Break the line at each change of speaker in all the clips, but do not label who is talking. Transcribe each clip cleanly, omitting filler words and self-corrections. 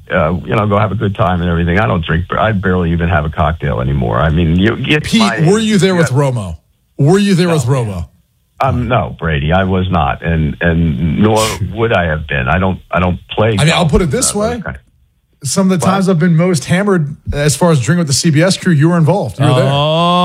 go have a good time and everything. I don't drink. I barely even have a cocktail anymore. I mean,
Pete, were you there with Romo? Were you there with Romo?
No, Brady, I was not, and nor would I have been. I don't play.
I mean, I'll put it this way. Some of the times I've been most hammered as far as drinking with the CBS crew, you were involved. You were there.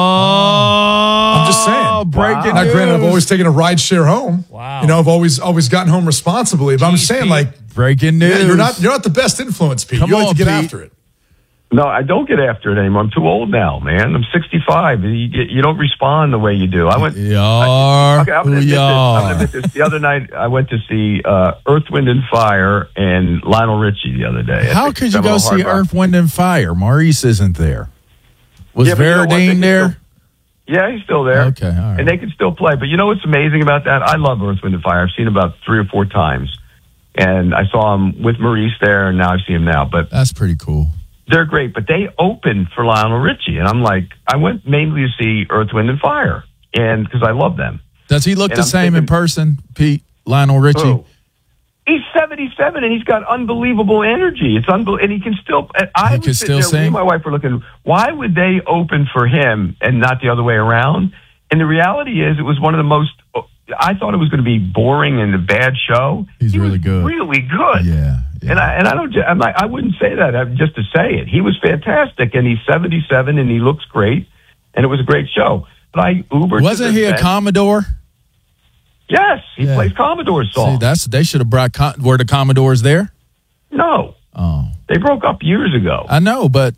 I'm just saying.
Breaking
Now,
news.
granted, I've always taken a ride share home.
Wow.
I've always gotten home responsibly. But I'm just saying,
breaking news.
you're not the best influence, Pete.
Come
you like
on,
to get
Pete.
after it.
No, I don't get after it anymore. I'm too old now, man. I'm 65. You don't respond the way you do. I'm gonna admit this. The other night, I went to see Earth, Wind, and Fire and Lionel Richie the other day.
How could you go see Earth, Wind, and Fire? Maurice isn't there. Was Verdine there?
Yeah, he's still there.
Okay, all right.
And they can still play. But you know what's amazing about that? I love Earth, Wind, and Fire. I've seen him about 3 or 4 times. And I saw him with Maurice there, and now I see him now. But
that's pretty cool.
They're great, but they opened for Lionel Richie, and I'm like, I went mainly to see Earth, Wind, and Fire, and because I love them.
Does he look the same in person, Pete? Lionel Richie?
Oh, he's 77, and he's got unbelievable energy. It's unbelievable, and he can still. I
can still sing.
Me and my wife were looking. Why would they open for him and not the other way around? And the reality is, it was one of the most. I thought it was going to be boring and a bad show.
He's really good.
Really good.
Yeah.
And I wouldn't say that just to say it. He was fantastic, and he's 77, and he looks great, and it was a great show. But I Ubered.
Wasn't he a Commodore?
Yes, he plays Commodore songs.
See, they should have brought. Were the Commodores there?
No.
Oh,
they broke up years ago.
I know, but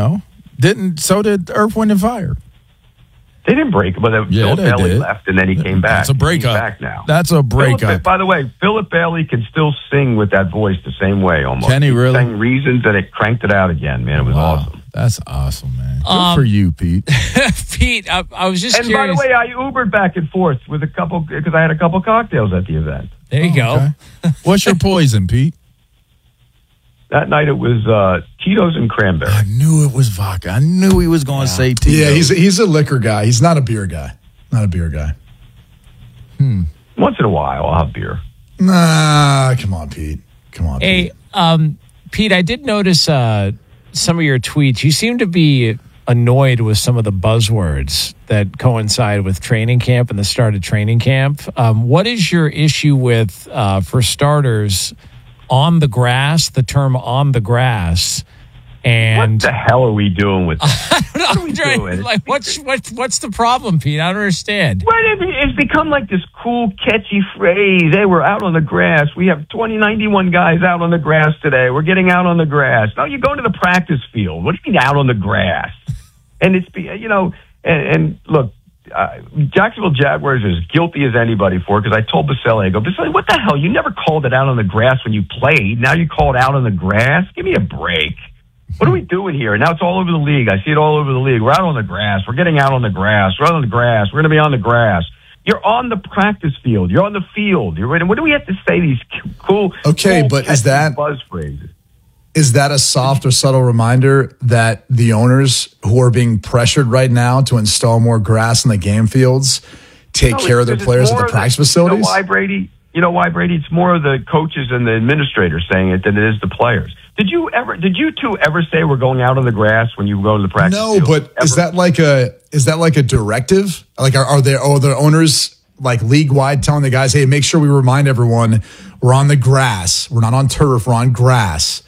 so did Earth, Wind, and Fire.
They didn't break, but Philip Bailey left, and then he came back.
That's a breakup.
He's back now.
That's a breakup.
By the way, Philip Bailey can still sing with that voice the same way almost.
Can he really?
He sang Reasons, and it cranked it out again, man. It was awesome.
That's awesome, man. Good for you, Pete.
Pete, I was just curious.
And by the way, I Ubered back and forth with a couple, because I had a couple cocktails at the event.
There you go.
Okay. What's your poison, Pete?
That night it was Tito's and cranberry.
I knew it was vodka. I knew he was going to say Tito's.
Yeah, he's a liquor guy. He's not a beer guy. Not a beer guy.
Once in a while, I'll have beer.
Nah, come on, Pete. Come on, Pete.
Hey, Pete, I did notice some of your tweets. You seem to be annoyed with some of the buzzwords that coincide with training camp and the start of training camp. What is your issue with, for starters, on the grass, the term on the grass? And
what the hell are we doing with that?
What are we doing? Like, what's the problem, Pete? I don't understand.
Well, it's become like this cool, catchy phrase. Hey, we're out on the grass. We have 91 guys out on the grass today. We're getting out on the grass. No, you're going to the practice field. What do you mean out on the grass? And it's, and look, Jacksonville Jaguars are as guilty as anybody for it, because I told Baselli, I go, Baselli, what the hell? You never called it out on the grass when you played. Now you call it out on the grass? Give me a break. What are we doing here? Now it's all over the league. I see it all over the league. We're out on the grass. We're getting out on the grass. We're out on the grass. We're going to be on the grass. You're on the practice field. You're on the field. You're right. And what do we have to say? These cool,
but is that
buzz phrases?
Is that a soft or subtle reminder that the owners who are being pressured right now to install more grass in the game fields take care of their players at the practice facilities?
You know why, Brady? It's more of the coaches and the administrators saying it than it is the players. Did you two ever say we're going out on the grass when you go to the practice field?
But ever? Is that like a directive? Like are the owners like league wide telling the guys, hey, make sure we remind everyone we're on the grass. We're not on turf, we're on grass.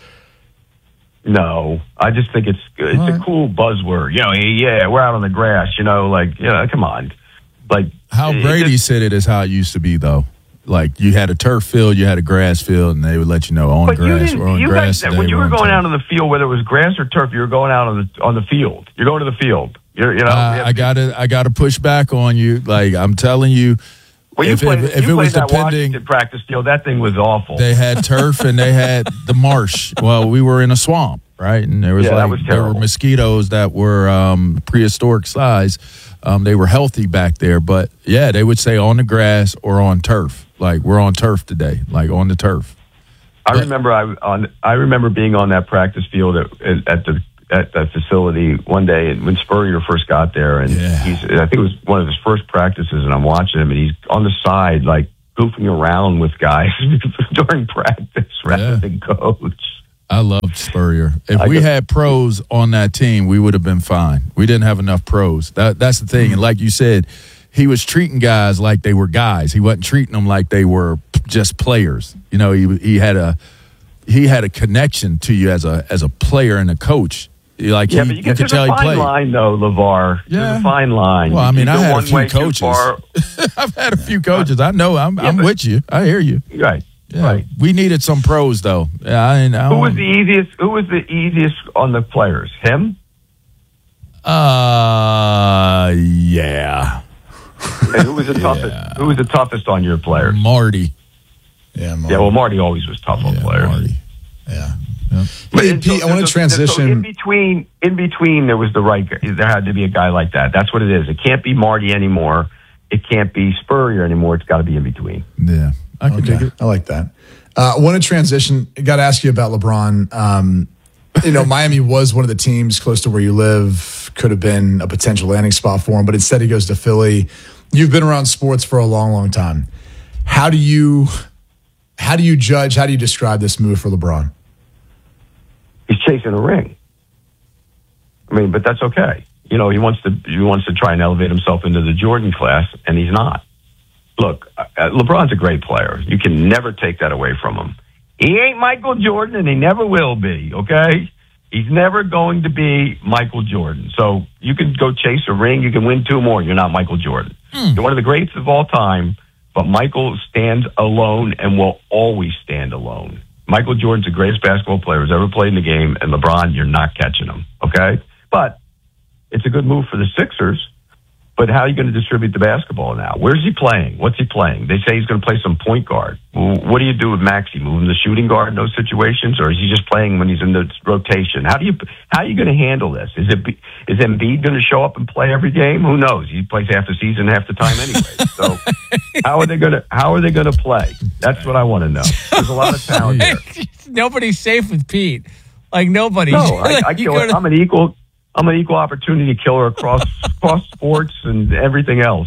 No, I just think it's good. It's a cool buzzword. Yeah, we're out on the grass. Come on. Like
how Brady said it is how it used to be, though. Like you had a turf field, you had a grass field, and they would let you know on grass or on grass.
Guys, when you were going out on the field, whether it was grass or turf, you were going out on the field. You're going to the field. I gotta push back on you. Like I'm telling you. Well, if it was that Washington practice field, that thing was awful.
They had turf and they had the marsh. Well, we were in a swamp, right? And there was there were mosquitoes that were prehistoric size. They were healthy back there, but yeah, they would say on the grass or on turf. Like we're on turf today, like on the turf.
I remember being on that practice field at the facility one day when Spurrier first got there, and I think it was one of his first practices, and I'm watching him, and he's on the side like goofing around with guys during practice rather than coach.
I loved Spurrier. If we had pros on that team, we would have been fine. We didn't have enough pros. That's the thing. And like you said, he was treating guys like they were guys. He wasn't treating them like they were just players. You know, he had a connection to you as a player and a coach. Like
but you could tell he played. Line though, LeVar. Yeah, there's a fine line.
Well, I mean, I had a few coaches. I've had a few coaches. I know. I'm with you. I hear you.
Right.
Yeah.
Right.
We needed some pros though.
Who was the easiest on the players? Him?
Yeah.
And who was the toughest? Who was the toughest on your players?
Marty.
Yeah, Marty.
Yeah, well, Marty always was tough on players.
Marty. Yeah. Hey, Pete, I want to transition.
So in between, there was the right guy. There had to be a guy like that. That's what it is. It can't be Marty anymore. It can't be Spurrier anymore. It's got to be in between.
Yeah, I can dig it.
I like that. I want to transition. Got to ask you about LeBron. Miami was one of the teams close to where you live. Could have been a potential landing spot for him, but instead he goes to Philly. You've been around sports for a long, long time. How do you judge? How do you describe this move for LeBron?
He's chasing a ring. I mean, but that's okay. He wants to try and elevate himself into the Jordan class, and he's not. Look, LeBron's a great player. You can never take that away from him. He ain't Michael Jordan, and he never will be, okay? He's never going to be Michael Jordan. So you can go chase a ring. You can win 2 more. You're not Michael Jordan. You're one of the greats of all time, but Michael stands alone and will always stand alone. Michael Jordan's the greatest basketball player who's ever played in the game, and LeBron, you're not catching him, okay? But it's a good move for the Sixers. But how are you going to distribute the basketball now? Where's he playing? What's he playing? They say he's going to play some point guard. Well, what do you do with Maxey? Move him to shooting guard in those situations, or is he just playing when he's in the rotation? How are you going to handle this? Is Embiid going to show up and play every game? Who knows? He plays half the season, half the time anyway. So how are they going to play? That's what I want to know. There's a lot of talent there.
Nobody's safe with Pete. Like nobody.
No, I'm an equal opportunity killer across sports and everything else.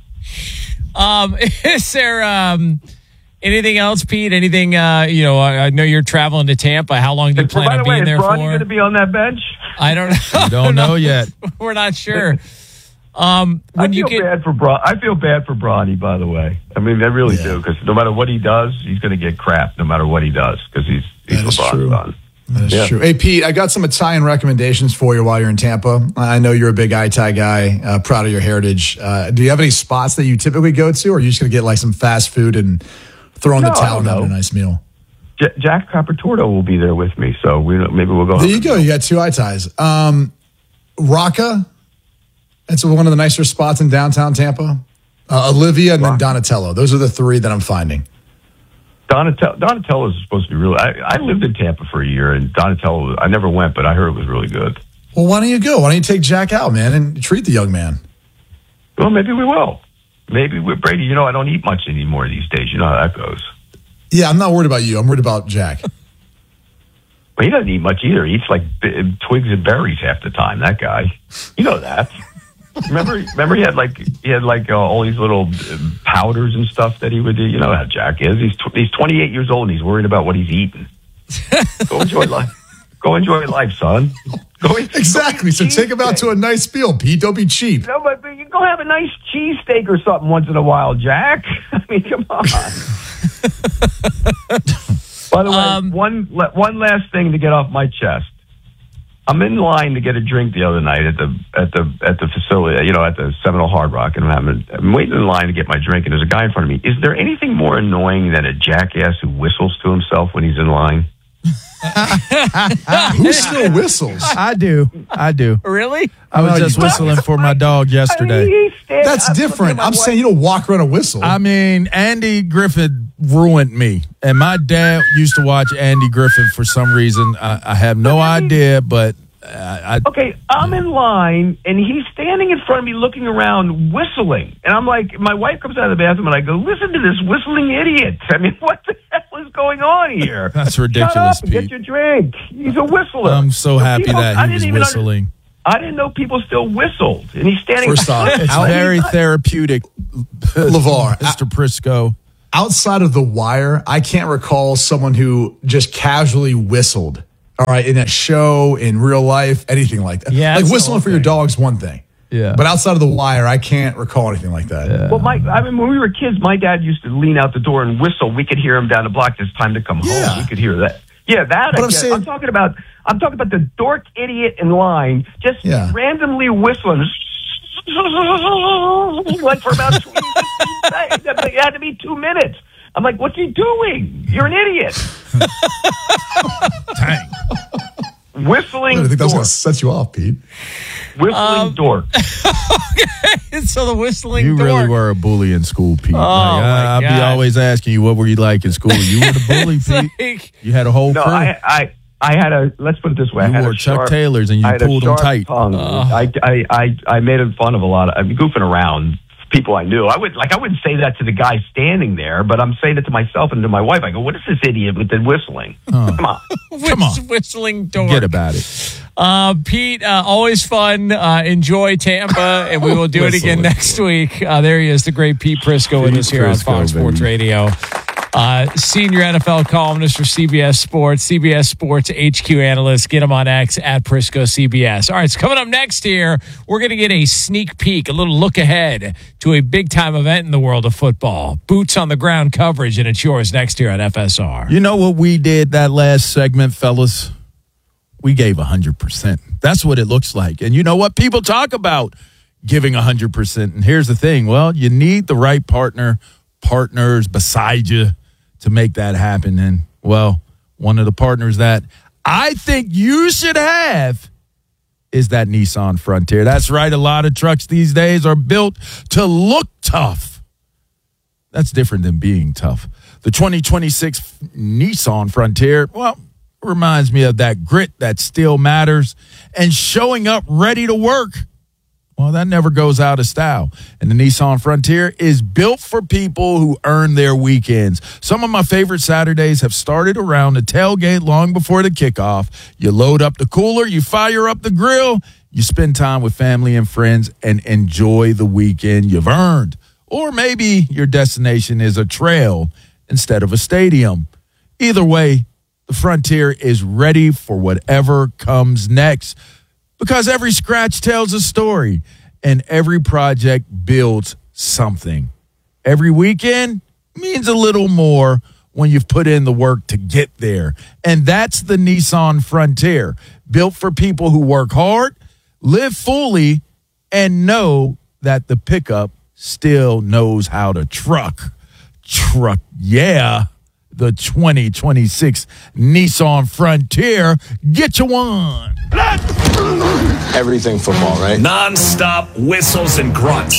Is there anything else, Pete? Anything? I know you're traveling to Tampa. How long do you plan on being there for?
Is Bronny going to be on that bench?
I don't know.
We don't know yet.
We're not sure.
I feel bad for Bronny, by the way. I mean, I really do, because no matter what he does, he's going to get crap no matter what he does, because he's LeBron's son.
That's true. Hey, Pete, I got some Italian recommendations for you while you're in Tampa. I know you're a big Itai guy, proud of your heritage. Do you have any spots that you typically go to, or are you just going to get like some fast food and throw in the towel and have a nice meal?
Jack Capatorto will be there with me, so maybe we'll go.
There you go. You got 2 Itais. Rocca, that's one of the nicer spots in downtown Tampa. Olivia and then Donatello. Those are the 3 that I'm finding.
Donatello is supposed to be really. I lived in Tampa for a year, and Donatello, I never went, but I heard it was really good.
Well, why don't you go? Why don't you take Jack out, man, and treat the young man?
Well, maybe we will. Maybe with Brady. I don't eat much anymore these days. You know how that goes.
Yeah, I'm not worried about you. I'm worried about Jack.
Well, he doesn't eat much either. He eats like twigs and berries half the time. That guy. You know that. Remember he had like all these little powders and stuff that he would do. You know how Jack is. He's 28 years old and he's worried about what he's eating. Go enjoy life. Go enjoy life, son.
Exactly. So take him out to a nice meal, Pete. Don't be cheap.
No, but you go have a nice cheesesteak or something once in a while, Jack. I mean, come on. By the way, one last thing to get off my chest. I'm in line to get a drink the other night at the facility, at the Seminole Hard Rock, and I'm waiting in line to get my drink, and there's a guy in front of me. Is there anything more annoying than a jackass who whistles to himself when he's in line?
Who still whistles?
I do.
Really?
I was just whistling for my dog yesterday.
I mean,
that's different. I'm saying you don't walk around a whistle.
I mean, Andy Griffith ruined me. And my dad used to watch Andy Griffith for some reason. I have no idea, but...
Okay, I'm in line, and he's standing in front of me looking around, whistling. And I'm like, my wife comes out of the bathroom, and I go, listen to this whistling idiot. I mean, what the hell is going on here?
That's ridiculous,
Shut up and
Pete.
get your drink. He's a whistler.
I'm so happy that he was whistling.
I didn't know people still whistled, and he's standing...
First off,
it's very therapeutic,
LeVar.
Mr. Prisco.
outside of The Wire, I can't recall someone who just casually whistled. All right, in a show, in real life, anything like that.
Yeah,
like whistling for your dog's one thing.
Yeah.
But outside of The Wire, I can't recall anything like that.
Yeah.
Well, when we were kids, my dad used to lean out the door and whistle. We could hear him down the block. It's time to come home. We could hear that. Yeah, that.
But
I'm talking about the dork idiot in line just randomly whistling. Like for about 20 seconds. It had to be 2 minutes. I'm like, what's he doing? You're an idiot.
Dang.
Whistling.
I think that's going to set you off, Pete.
Whistling dork.
Okay, so the whistling
You
dork.
really were a bully in school, Pete.
Oh,
I'd be always asking you, what were you like in school? You were the bully, Pete. You had a whole crew.
I had a, let's put it this way.
You wore Chuck Taylors and you pulled them tight.
Tongue. I made fun of a lot of, goofing around people I knew. I wouldn't say that to the guy standing there, but I'm saying it to myself and to my wife. I go, what is this idiot with the whistling? Come on.
Whistling dork.
Get about it.
Pete, always fun. Enjoy Tampa, and we will do it again next week. There he is, the great Pete Prisco with us here on Fox Sports Radio. Senior NFL columnist for CBS Sports HQ analyst. Get him on X at Prisco CBS. All right, so coming up next here, we're going to get a sneak peek, a little look ahead to a big-time event in the world of football. Boots on the ground coverage, and it's yours next here on FSR.
You know what we did that last segment, fellas? We gave 100%. That's what it looks like. And you know what? People talk about giving 100%. And here's the thing. Well, you need the right partners beside you to make that happen. And, well, one of the partners that I think you should have is that Nissan Frontier. That's right. A lot of trucks these days are built to look tough. That's different than being tough. The 2026 Nissan Frontier, well, reminds me of that grit that still matters and showing up ready to work. Well, that never goes out of style. And the Nissan Frontier is built for people who earn their weekends. Some of my favorite Saturdays have started around the tailgate long before the kickoff. You load up the cooler, you fire up the grill, you spend time with family and friends and enjoy the weekend you've earned. Or maybe your destination is a trail instead of a stadium. Either way, the Frontier is ready for whatever comes next. Because every scratch tells a story, and every project builds something. Every weekend means a little more when you've put in the work to get there. And that's the Nissan Frontier, built for people who work hard, live fully, and know that the pickup still knows how to truck. Yeah. The 2026 Nissan Frontier. Get you one.
Everything football, right?
Non-stop whistles and grunts.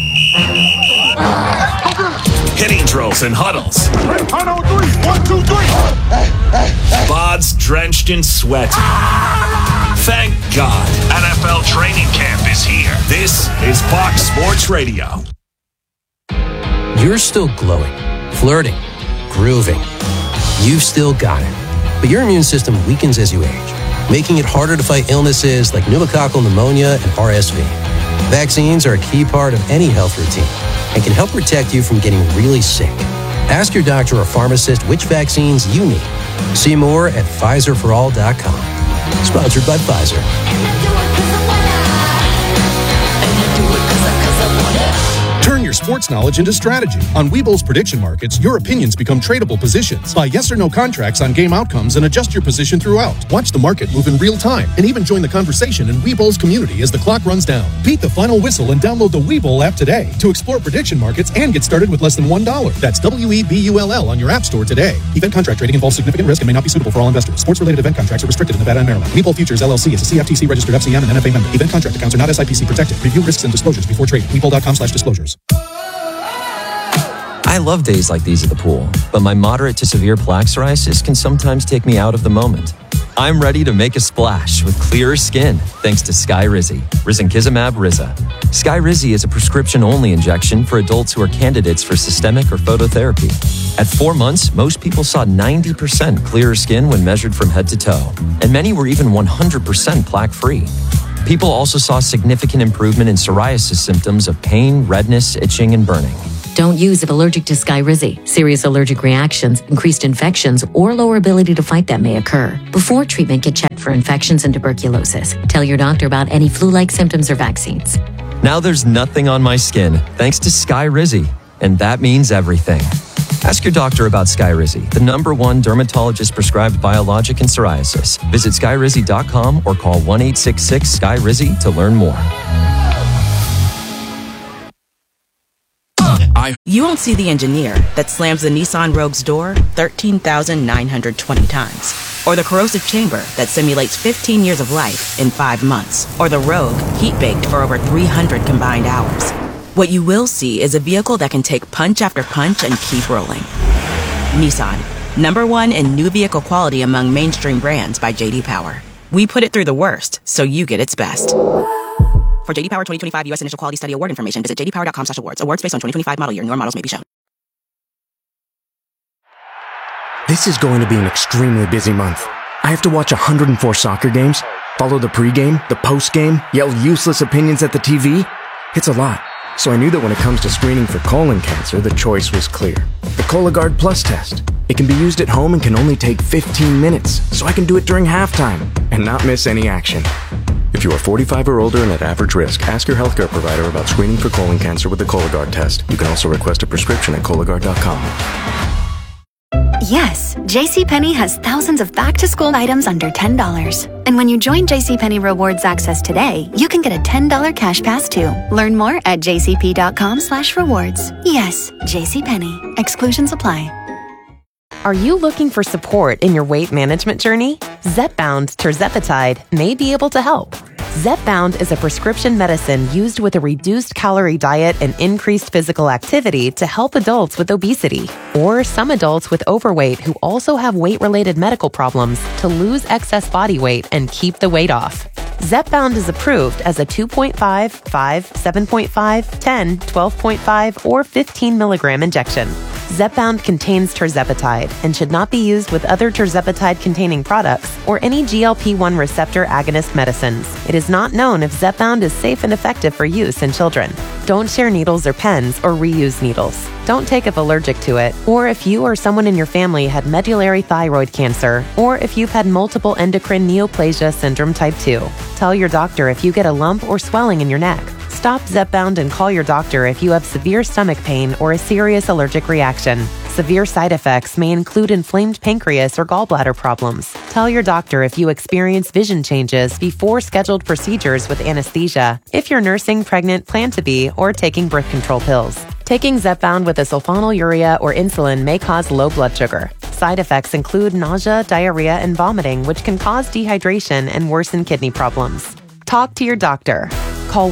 Hitting drills and huddles.
1, 2, 3.
Bods drenched in sweat. Thank God, NFL training camp is here. This is Fox Sports Radio.
You're still glowing, flirting, grooving. You've still got it. But your immune system weakens as you age, making it harder to fight illnesses like pneumococcal pneumonia and RSV. Vaccines are a key part of any health routine and can help protect you from getting really sick. Ask your doctor or pharmacist which vaccines you need. See more at PfizerForAll.com. Sponsored by Pfizer.
Turn your sports knowledge into strategy. On Webull's prediction markets, your opinions become tradable positions. Buy yes or no contracts on game outcomes and adjust your position throughout. Watch the market move in real time and even join the conversation in Webull's community as the clock runs down. Beat the final whistle and download the Webull app today to explore prediction markets and get started with less than $1. That's WEBULL on your app store today. Event contract trading involves significant risk and may not be suitable for all investors. Sports-related event contracts are restricted in Nevada and Maryland. Webull Futures LLC is a CFTC registered FCM and NFA member. Event contract accounts are not SIPC protected. Review risks and disclosures before trading. Webull.com/disclosures.
I love days like these at the pool, but my moderate to severe plaque psoriasis can sometimes take me out of the moment. I'm ready to make a splash with clearer skin thanks to Skyrizi, risankizumab Riza. Skyrizi is a prescription-only injection for adults who are candidates for systemic or phototherapy. At 4 months, most people saw 90% clearer skin when measured from head to toe, and many were even 100% plaque-free. People also saw significant improvement in psoriasis symptoms of pain, redness, itching, and burning.
Don't use if allergic to Skyrizi. Serious allergic reactions, increased infections, or lower ability to fight them may occur. Before treatment, get checked for infections and tuberculosis. Tell your doctor about any flu-like symptoms or vaccines.
Now there's nothing on my skin thanks to Skyrizi, and that means everything. Ask your doctor about Skyrizi, the #1 dermatologist-prescribed biologic in psoriasis. Visit Skyrizi.com or call 1-866-SKY-RIZZI to learn more.
You won't see the engineer that slams the Nissan Rogue's door 13,920 times. Or the corrosive chamber that simulates 15 years of life in 5 months. Or the Rogue heat-baked for over 300 combined hours. What you will see is a vehicle that can take punch after punch and keep rolling. Nissan, #1 in new vehicle quality among mainstream brands by J.D. Power. We put it through the worst, so you get its best. For J.D. Power 2025 U.S. Initial Quality Study Award information, visit jdpower.com/awards. Awards based on 2025 model year. Newer models may be shown.
This is going to be an extremely busy month. I have to watch 104 soccer games, follow the pregame, the postgame, yell useless opinions at the TV. It's a lot. So I knew that when it comes to screening for colon cancer, the choice was clear. The Cologuard Plus test. It can be used at home and can only take 15 minutes, so I can do it during halftime and not miss any action. If you are 45 or older and at average risk, ask your healthcare provider about screening for colon cancer with the Cologuard test. You can also request a prescription at Cologuard.com.
Yes, JCPenney has thousands of back-to-school items under $10. And when you join JCPenney Rewards Access today, you can get a $10 cash pass too. Learn more at jcp.com/rewards. Yes, JCPenney. Exclusions apply.
Are you looking for support in your weight management journey? Zepbound tirzepatide may be able to help. Zepbound is a prescription medicine used with a reduced calorie diet and increased physical activity to help adults with obesity or some adults with overweight who also have weight-related medical problems to lose excess body weight and keep the weight off. Zepbound is approved as a 2.5, 5, 7.5, 10, 12.5, or 15 milligram injection. Zepbound contains tirzepatide and should not be used with other tirzepatide-containing products or any GLP-1 receptor agonist medicines. It is not known if Zepbound is safe and effective for use in children. Don't share needles or pens or reuse needles. Don't take if allergic to it, or if you or someone in your family had medullary thyroid cancer, or if you've had multiple endocrine neoplasia syndrome type 2. Tell your doctor if you get a lump or swelling in your neck. Stop Zepbound and call your doctor if you have severe stomach pain or a serious allergic reaction. Severe side effects may include inflamed pancreas or gallbladder problems. Tell your doctor if you experience vision changes before scheduled procedures with anesthesia, if you're nursing, pregnant, plan to be, or taking birth control pills. Taking Zepbound with a sulfonylurea or insulin may cause low blood sugar. Side effects include nausea, diarrhea, and vomiting, which can cause dehydration and worsen kidney problems. Talk to your doctor. Call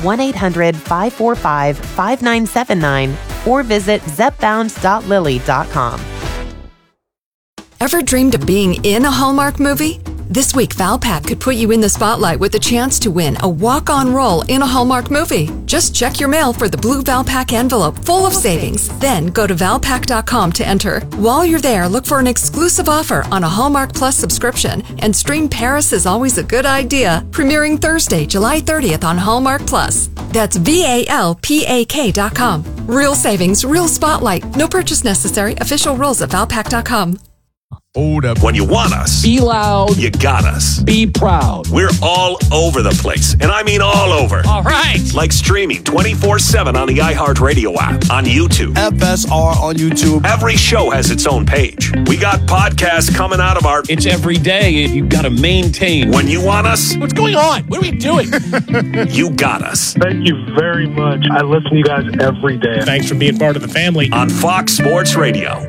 1-800-545-5979 or visit zepbound.lily.com.
Ever dreamed of being in a Hallmark movie? This week, Valpak could put you in the spotlight with the chance to win a walk-on role in a Hallmark movie. Just check your mail for the blue Valpak envelope full of savings. Then go to valpak.com to enter. While you're there, look for an exclusive offer on a Hallmark Plus subscription and stream Paris is Always a Good Idea, premiering Thursday, July 30th on Hallmark Plus. That's VALPAK.com. Real savings, real spotlight. No purchase necessary. Official rules at valpak.com.
Hold up. When you want us,
be loud.
You got us.
Be proud.
We're all over the place, and I mean all over.
All right.
Like streaming 24/7 on the iHeartRadio app, on YouTube.
FSR on YouTube.
Every show has its own page. We got podcasts coming out of our...
It's every day, and you've got to maintain.
When you want us...
What's going on? What are we doing?
You got us.
Thank you very much. I listen to you guys every day.
Thanks for being part of the family.
On Fox Sports Radio.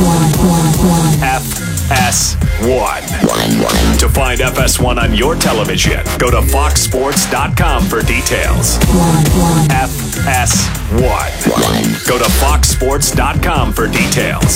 FS1. To find FS1 on your television, go to foxsports.com for details. FS1. Go to foxsports.com for details.